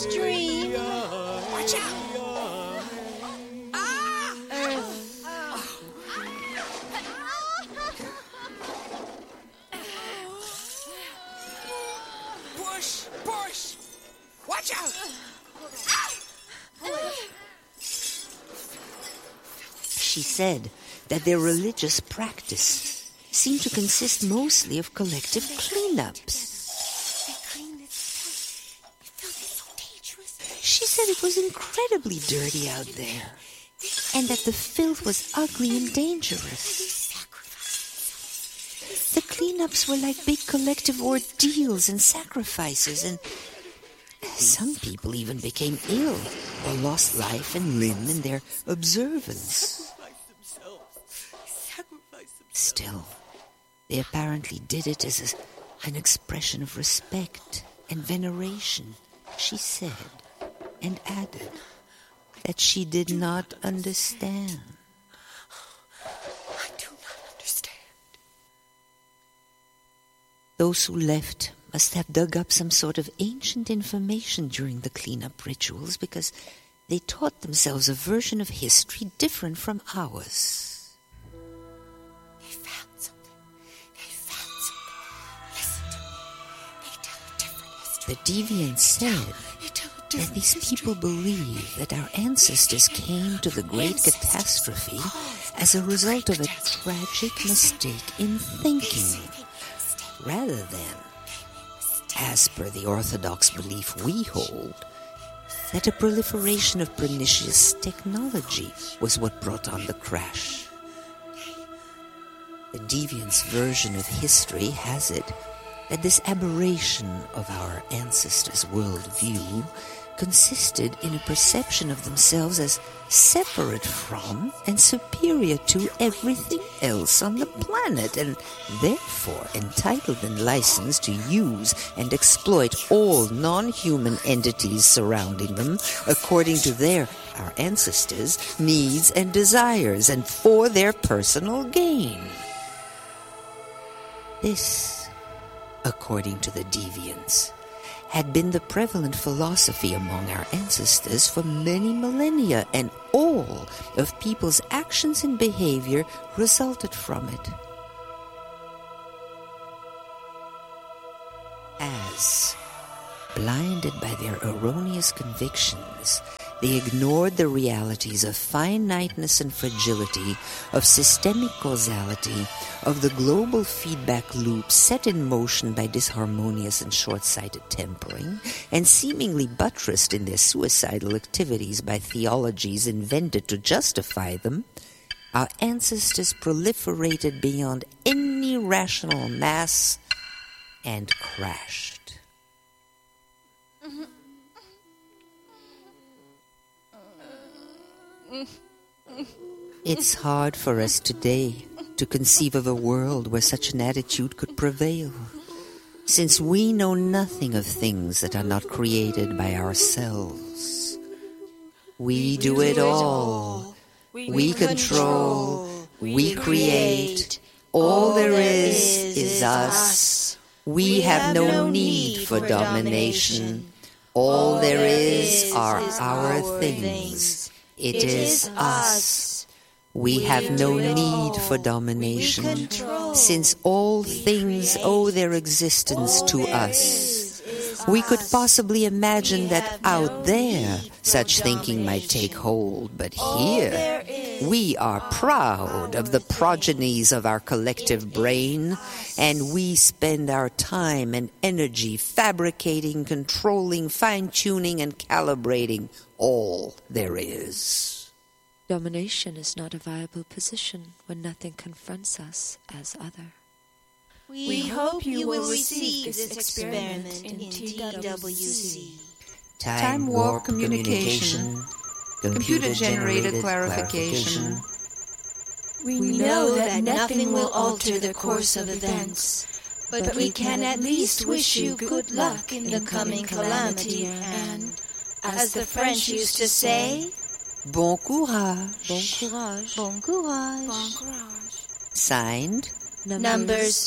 stream. Watch out! Push! Watch out! She said that their religious practice seemed to consist mostly of collective cleanups. She said it was incredibly dirty out there, and that the filth was ugly and dangerous. The cleanups were like big collective ordeals and sacrifices, and some people even became ill or lost life and limb in their observance. Still, they apparently did it as an expression of respect and veneration, she said, and added that she did not understand. I do not understand. Those who left must have dug up some sort of ancient information during the cleanup rituals, because they taught themselves a version of history different from ours. They found something. Listen to me. They tell a different history. The deviant said that these people believe that our ancestors came to the great catastrophe as a result of a tragic mistake in thinking, rather than, as per the orthodox belief we hold, that a proliferation of pernicious technology was what brought on the crash. The deviant's version of history has it that this aberration of our ancestors' worldview consisted in a perception of themselves as separate from and superior to everything else on the planet, and therefore entitled and licensed to use and exploit all non-human entities surrounding them according to our ancestors' needs and desires, and for their personal gain. This, according to the deviants, had been the prevalent philosophy among our ancestors for many millennia, and all of people's actions and behavior resulted from it. As, blinded by their erroneous convictions, they ignored the realities of finiteness and fragility, of systemic causality, of the global feedback loop set in motion by disharmonious and short-sighted tempering, and seemingly buttressed in their suicidal activities by theologies invented to justify them, our ancestors proliferated beyond any rational mass and crashed. It's hard for us today to conceive of a world where such an attitude could prevail, since we know nothing of things that are not created by ourselves. We do it all. We control. We create. All there is us. We have no need for domination. All there is are our things. It is us. We have no need for domination, since all things owe their existence to us. We could possibly imagine that out there such thinking might take hold, but here we are proud of the progenies of our collective brain, and we spend our time and energy fabricating, controlling, fine-tuning, and calibrating all there is. Domination is not a viable position when nothing confronts us as other. We hope you will receive this experiment in TWC. Time warp communication. Computer-generated clarification. We know that nothing will alter the course of events, but we can at least wish you good luck in the coming calamity and, as the French used to say, Bon courage. Bon courage. Bon courage. Signed, Numbers